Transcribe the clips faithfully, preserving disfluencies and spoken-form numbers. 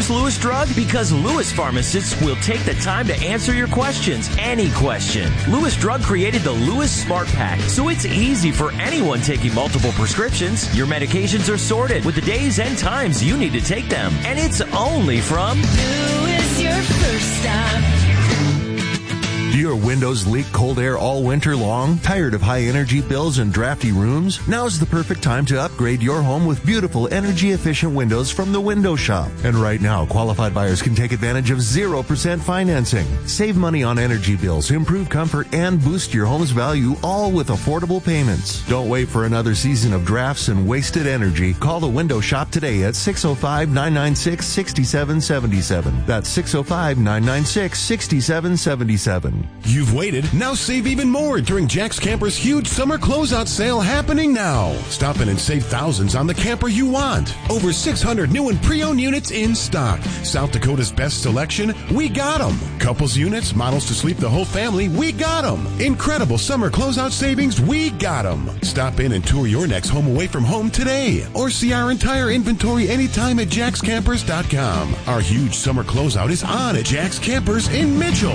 choose Lewis Drug? Because Lewis pharmacists will take the time to answer your questions, any question. Lewis Drug created the Lewis Smart Pack, so it's easy for anyone taking multiple prescriptions. Your medications are sorted with the days and times you need to take them. And it's only from Lewis, your first stop. Do your windows leak cold air all winter long? Tired of high energy bills and drafty rooms? Now's the perfect time to upgrade your home with beautiful energy efficient windows from the Window Shop. And right now, qualified buyers can take advantage of zero percent financing. Save money on energy bills, improve comfort, and boost your home's value, all with affordable payments. Don't wait for another season of drafts and wasted energy. Call the Window Shop today at six oh five, nine nine six, six seven seven seven. That's six oh five, nine nine six, six seven seven seven. You've waited, now save even more during Jack's Camper's huge summer closeout sale happening now. Stop in and save thousands on the camper you want. Over six hundred new and pre-owned units in stock. South Dakota's best selection, we got them. Couples units, models to sleep the whole family, we got them. Incredible summer closeout savings, we got them. Stop in and tour your next home away from home today. Or see our entire inventory anytime at jacks campers dot com. Our huge summer closeout is on at Jack's Campers in Mitchell.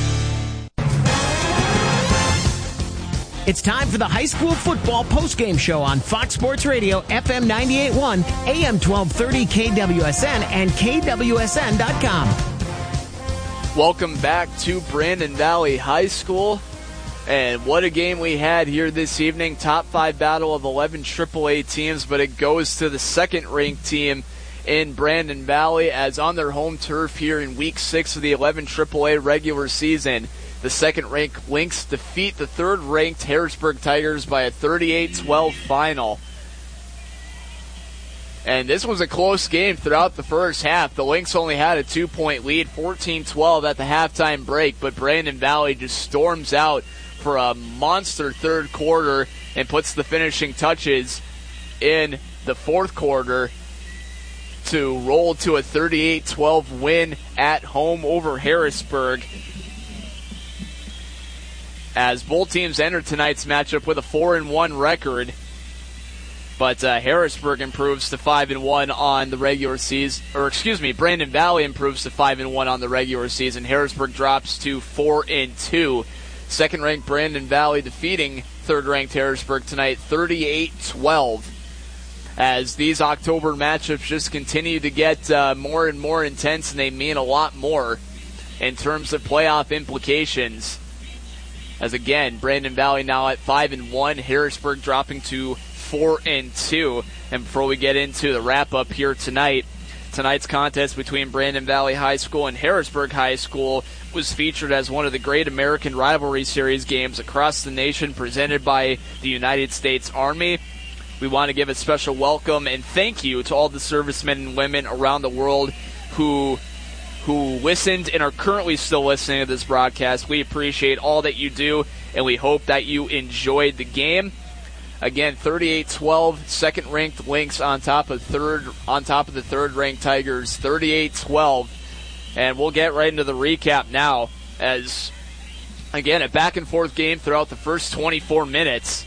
It's time for the high school football postgame show on Fox Sports Radio, F M ninety-eight point one, A M twelve thirty K W S N, and K W S N dot com. Welcome back to Brandon Valley High School. And what a game we had here this evening. Top five battle of eleven triple A teams, but it goes to the second-ranked team in Brandon Valley, as on their home turf here in week six of the eleven triple A regular season, the second-ranked Lynx defeat the third-ranked Harrisburg Tigers by a thirty-eight twelve final. And this was a close game throughout the first half. The Lynx only had a two-point lead, fourteen twelve at the halftime break, but Brandon Valley just storms out for a monster third quarter and puts the finishing touches in the fourth quarter to roll to a thirty-eight twelve win at home over Harrisburg, as both teams enter tonight's matchup with a four and one record. But uh, Harrisburg improves to five and one on the regular season, or excuse me, Brandon Valley improves to five and one on the regular season. Harrisburg drops to four and two. Second-ranked Brandon Valley defeating third-ranked Harrisburg tonight, thirty-eight twelve. As these October matchups just continue to get uh, more and more intense, and they mean a lot more in terms of playoff implications. As again, Brandon Valley now at five and one, Harrisburg dropping to four and two. And before we get into the wrap up here tonight, tonight's contest between Brandon Valley High School and Harrisburg High School was featured as one of the Great American Rivalry Series games across the nation, presented by the United States Army. We want to give a special welcome and thank you to all the servicemen and women around the world who who listened and are currently still listening to this broadcast. We appreciate all that you do, and we hope that you enjoyed the game. Again, thirty-eight twelve, second-ranked Lynx on top of third on top of the third-ranked Tigers, thirty-eight twelve. And we'll get right into the recap now, as, again, a back-and-forth game throughout the first twenty-four minutes.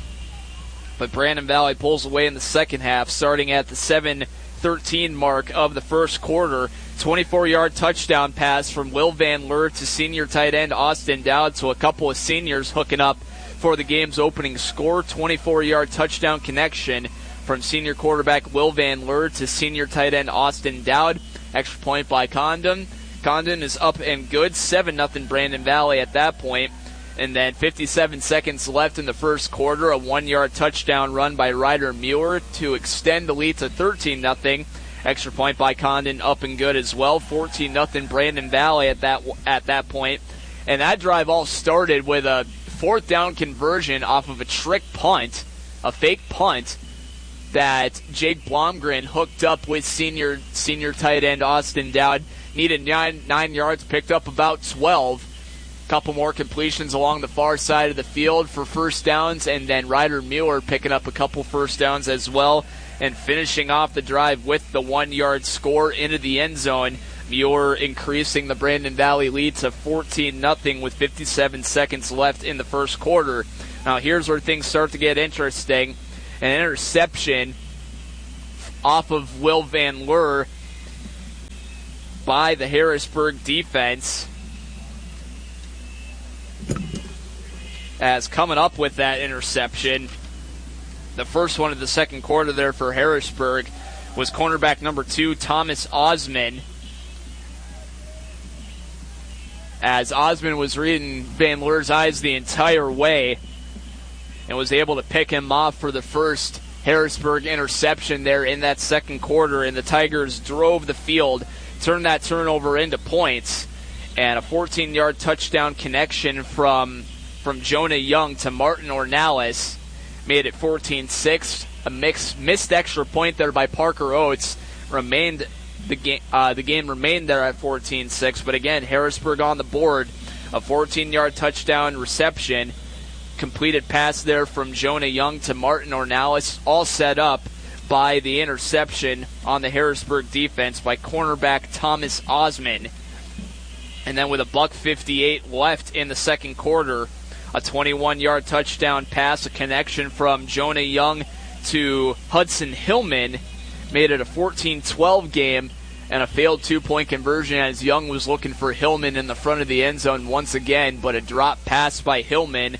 But Brandon Valley pulls away in the second half, starting at the seven thirteen mark of the first quarter. twenty-four-yard touchdown pass from Will Van Leur to senior tight end Austin Dowd, so a couple of seniors hooking up for the game's opening score. twenty-four-yard touchdown connection from senior quarterback Will Van Leur to senior tight end Austin Dowd. Extra point by Condon. Condon is up and good, seven nothing Brandon Valley at that point. And then fifty-seven seconds left in the first quarter, a one-yard touchdown run by Ryder Muir to extend the lead to thirteen nothing. Extra point by Condon, up and good as well. fourteen nothing Brandon Valley at that at that point. And that drive all started with a fourth down conversion off of a trick punt, a fake punt that Jake Blomgren hooked up with senior senior tight end Austin Dowd. Needed nine, nine yards, picked up about twelve. Couple more completions along the far side of the field for first downs, and then Ryder Muir picking up a couple first downs as well, and finishing off the drive with the one-yard score into the end zone. Muir increasing the Brandon Valley lead to fourteen nothing with fifty-seven seconds left in the first quarter. Now here's where things start to get interesting. An interception off of Will Van Leur by the Harrisburg defense. As coming up with that interception, the first one of the second quarter there for Harrisburg, was cornerback number two, Thomas Osman. As Osman was reading Van Leur's eyes the entire way and was able to pick him off for the first Harrisburg interception there in that second quarter, and the Tigers drove the field, turned that turnover into points, and a fourteen-yard touchdown connection from from Jonah Young to Martin Ornalis made it fourteen six. A mix, missed extra point there by Parker Oates remained the game. Uh, the game remained there at fourteen six, but again, Harrisburg on the board. A fourteen-yard touchdown reception. Completed pass there from Jonah Young to Martin Ornalis, all set up by the interception on the Harrisburg defense by cornerback Thomas Osman. And then with a buck fifty-eight left in the second quarter, a twenty-one-yard touchdown pass, a connection from Jonah Young to Hudson Hillman made it a fourteen twelve game, and a failed two-point conversion as Young was looking for Hillman in the front of the end zone once again, but a drop pass by Hillman.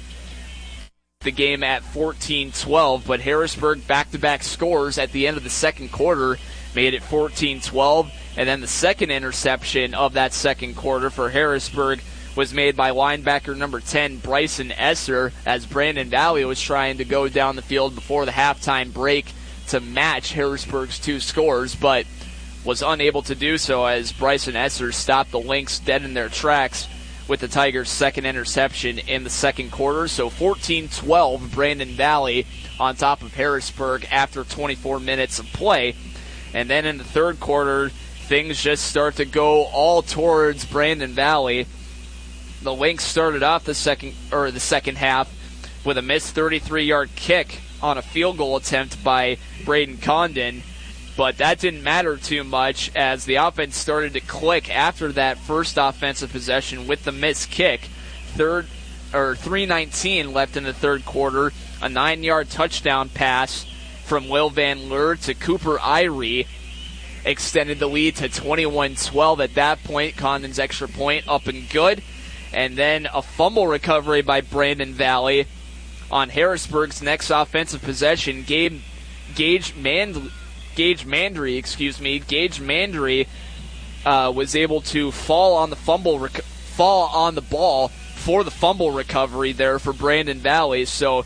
The game at fourteen twelve, but Harrisburg back-to-back scores at the end of the second quarter made it fourteen twelve, and then the second interception of that second quarter for Harrisburg was made by linebacker number ten, Bryson Esser, as Brandon Valley was trying to go down the field before the halftime break to match Harrisburg's two scores, but was unable to do so as Bryson Esser stopped the Lynx dead in their tracks with the Tigers' second interception in the second quarter. So fourteen twelve, Brandon Valley on top of Harrisburg after twenty-four minutes of play. And then in the third quarter, things just start to go all towards Brandon Valley. The Lynx started off the second or the second half with a missed thirty-three-yard kick on a field goal attempt by Braden Condon. But that didn't matter too much as the offense started to click after that first offensive possession with the missed kick. Third or three nineteen left in the third quarter. A nine-yard touchdown pass from Will Van Leur to Cooper Irie extended the lead to twenty-one twelve at that point. Condon's extra point up and good. And then a fumble recovery by Brandon Valley on Harrisburg's next offensive possession. Gabe, Gage Mand. Gage Mandry, excuse me, Gage Mandry uh, was able to fall on the fumble, rec- fall on the ball for the fumble recovery there for Brandon Valley. So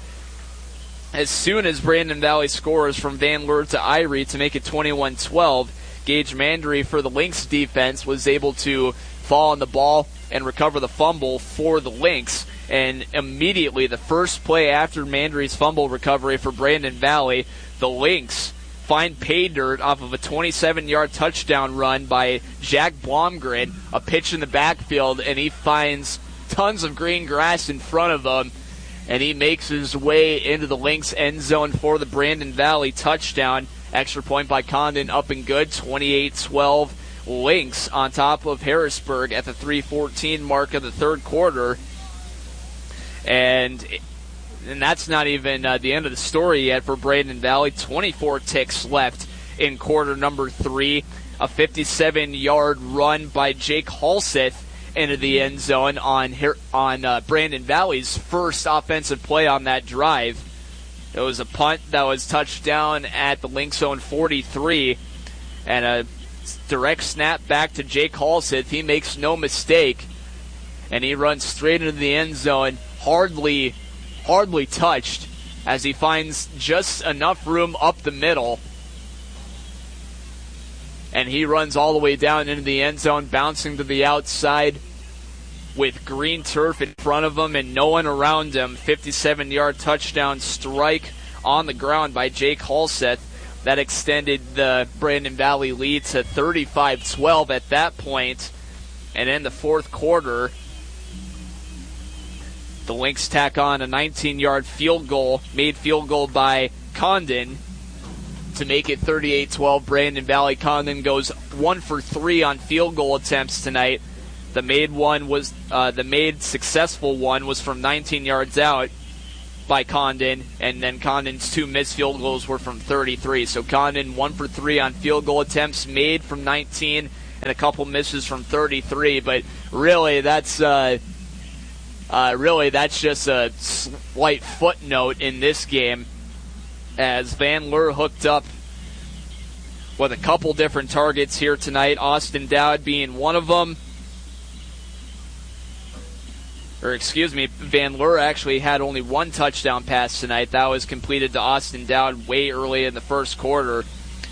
as soon as Brandon Valley scores from Van Leur to Irie to make it twenty-one twelve, Gage Mandry for the Lynx defense was able to fall on the ball and recover the fumble for the Lynx. And immediately, the first play after Mandry's fumble recovery for Brandon Valley, the Lynx find pay dirt off of a twenty-seven-yard touchdown run by Jack Blomgren, a pitch in the backfield, and he finds tons of green grass in front of him, and he makes his way into the Lynx end zone for the Brandon Valley touchdown. Extra point by Condon up and good, twenty-eight twelve. Lynx on top of Harrisburg at the three fourteen mark of the third quarter. And... And that's not even uh, the end of the story yet for Brandon Valley. twenty-four ticks left in quarter number three. A fifty-seven-yard run by Jake Halseth into the end zone on on uh, Brandon Valley's first offensive play on that drive. It was a punt that was touched down at the Lynx zone forty-three, and a direct snap back to Jake Halseth. He makes no mistake, and he runs straight into the end zone, hardly... hardly touched, as he finds just enough room up the middle. And he runs all the way down into the end zone, bouncing to the outside with green turf in front of him and no one around him. fifty-seven-yard touchdown strike on the ground by Jake Halseth. That extended the Brandon Valley lead to thirty-five twelve at that point. And in the fourth quarter, the Lynx tack on a nineteen-yard field goal, made field goal by Condon to make it thirty-eight twelve. Brandon Valley. Condon goes one for three on field goal attempts tonight. The made one was uh, the made successful one was from nineteen yards out by Condon, and then Condon's two missed field goals were from thirty-three. So Condon one for three on field goal attempts made from nineteen, and a couple misses from thirty-three. But really, that's uh, uh, really that's just a slight footnote in this game, as Van Leur hooked up with a couple different targets here tonight, Austin Dowd being one of them. Or excuse me, Van Leur actually had only one touchdown pass tonight. That was completed to Austin Dowd way early in the first quarter.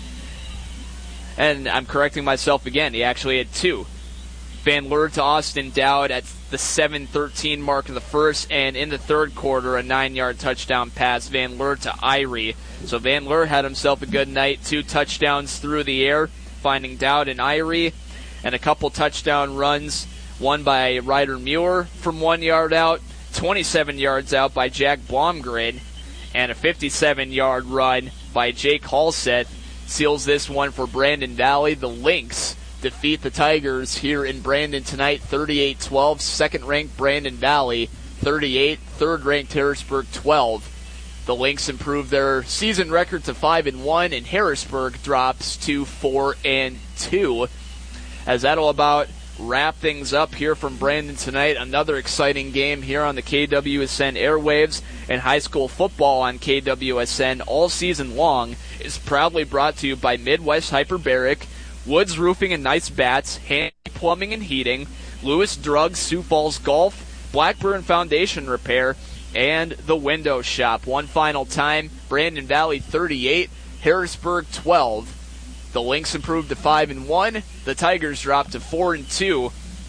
And I'm correcting myself again, he actually had two. Van Leur to Austin Dowd at the seven thirteen mark of the first, and in the third quarter, a nine-yard touchdown pass, Van Leur to Irie. So Van Leur had himself a good night, two touchdowns through the air, finding Dowd and Irie, and a couple touchdown runs, one by Ryder Muir from one yard out, twenty-seven yards out by Jack Blomgren, and a fifty-seven-yard run by Jake Halseth seals this one for Brandon Valley. The Lynx defeat the Tigers here in Brandon tonight, thirty-eight twelve. Second-ranked Brandon Valley, thirty-eight. Third-ranked Harrisburg, twelve. The Lynx improve their season record to five and one, and Harrisburg drops to four and two. As that'll about wrap things up here from Brandon tonight. Another exciting game here on the K W S N airwaves, and high school football on K W S N all season long is proudly brought to you by Midwest Hyperbaric, Woods Roofing and Nice Bats, Handy Plumbing and Heating, Lewis Drugs, Sioux Falls Golf, Blackburn Foundation Repair, and The Window Shop. One final time, Brandon Valley thirty-eight, Harrisburg twelve. The Lynx improved to five and one. The Tigers dropped to four and two.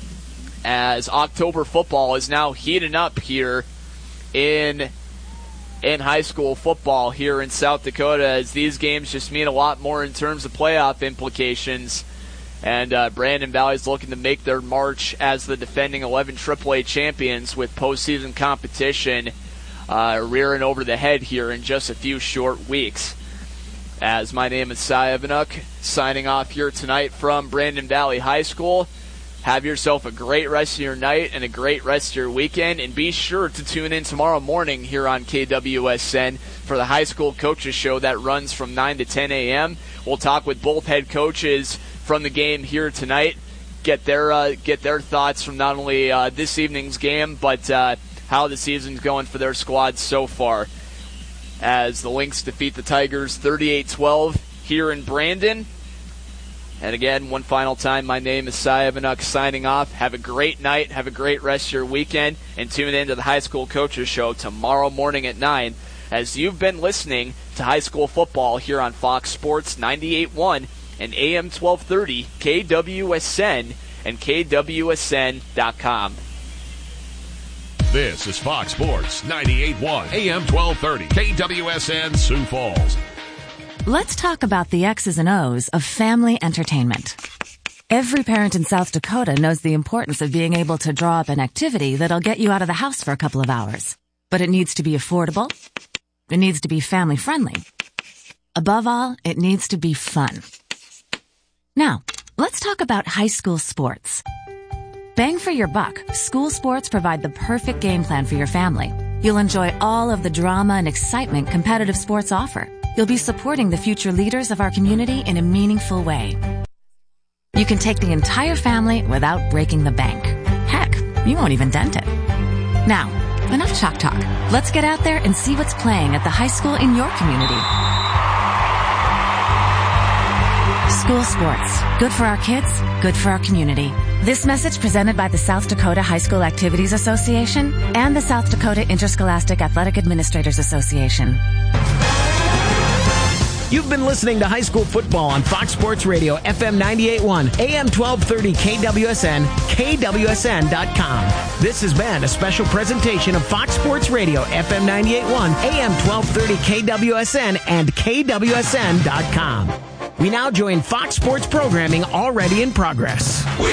As October football is now heating up here in in high school football here in South Dakota, as these games just mean a lot more in terms of playoff implications. And uh, Brandon Valley is looking to make their march as the defending eleven triple A champions, with postseason competition uh, rearing over the head here in just a few short weeks. As my name is Cy Evanuk, signing off here tonight from Brandon Valley High School. Have yourself a great rest of your night and a great rest of your weekend, and be sure to tune in tomorrow morning here on K W S N for the High School Coaches Show that runs from nine to ten a.m. We'll talk with both head coaches from the game here tonight, get their uh, get their thoughts from not only uh, this evening's game, but uh, how the season's going for their squads so far. As the Lynx defeat the Tigers thirty-eight twelve here in Brandon. And again, one final time, my name is Cy Evanuk signing off. Have a great night, have a great rest of your weekend, and tune in to the High School Coaches Show tomorrow morning at nine, as you've been listening to high school football here on Fox Sports ninety-eight point one and A M twelve thirty, K W S N, and K W S N dot com. This is Fox Sports ninety-eight point one, A M twelve thirty, K W S N Sioux Falls. Let's talk about the X's and O's of family entertainment. Every parent in South Dakota knows the importance of being able to draw up an activity that'll get you out of the house for a couple of hours. But it needs to be affordable. It needs to be family friendly. Above all, it needs to be fun. Now, let's talk about high school sports. Bang for your buck, school sports provide the perfect game plan for your family. You'll enjoy all of the drama and excitement competitive sports offer. You'll be supporting the future leaders of our community in a meaningful way. You can take the entire family without breaking the bank. Heck, you won't even dent it. Now, enough chalk talk. Let's get out there and see what's playing at the high school in your community. School sports. Good for our kids, good for our community. This message presented by the South Dakota High School Activities Association and the South Dakota Interscholastic Athletic Administrators Association. You've been listening to high school football on Fox Sports Radio, F M ninety-eight point one, A M twelve thirty, K W S N, K W S N dot com. This has been a special presentation of Fox Sports Radio, F M ninety-eight point one, A M twelve thirty, K W S N, and K W S N dot com. We now join Fox Sports programming already in progress. We